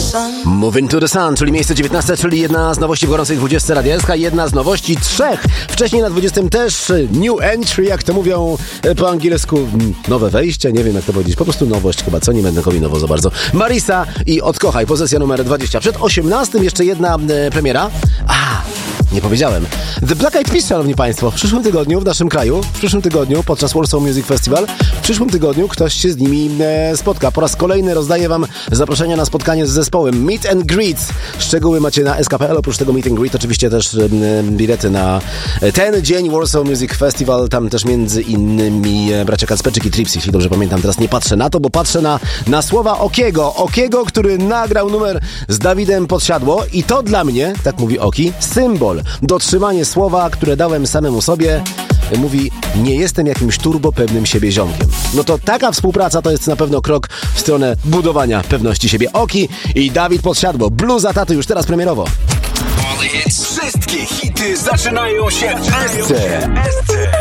Moving to the Sun, czyli miejsce 19, czyli jedna z nowości w gorącej 20 Radia, jedna z nowości 3. Wcześniej na 20 też new entry, jak to mówią po angielsku. Nowe wejście, nie wiem jak to powiedzieć, po prostu nowość chyba, co nie będę kombinował za bardzo. Marisa i Odkochaj, pozycja numer 20. Przed 18 jeszcze jedna premiera. Nie powiedziałem. The Black Eyed Peas, szanowni państwo, w przyszłym tygodniu w naszym kraju, w przyszłym tygodniu podczas Warsaw Music Festival, w przyszłym tygodniu ktoś się z nimi spotka. Po raz kolejny rozdaję wam zaproszenia na spotkanie z zespołem Meet and Greet. Szczegóły macie na SK.pl. Oprócz tego Meet and Greet oczywiście też bilety na ten dzień Warsaw Music Festival. Tam też między innymi bracia Kacperczyk i Trips, jeśli dobrze pamiętam. Teraz nie patrzę na to, bo patrzę na słowa Okiego, który nagrał numer z Dawidem Podsiadło i to dla mnie, tak mówi Oki, symbol. Dotrzymanie słowa, które dałem samemu sobie. Mówi, nie jestem jakimś turbo pewnym siebie ziomkiem. No to taka współpraca to jest na pewno krok w stronę budowania pewności siebie. Oki i Dawid Podsiadło. Bluza taty już teraz premierowo. Wszystkie hity zaczynają się w SC.